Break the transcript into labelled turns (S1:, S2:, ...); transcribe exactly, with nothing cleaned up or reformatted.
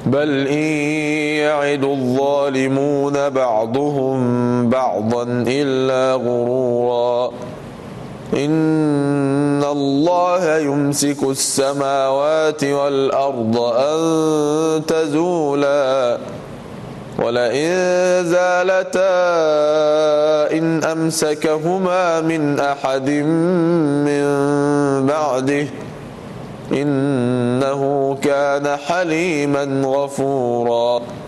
S1: بل إن يعد الظالمون بعضهم بعضا إلا غرورا إن الله يمسك السماوات والأرض أن تزولا ولئن زالتا إن أمسكهما من أحد من بعده إنه كان حليما غفورا.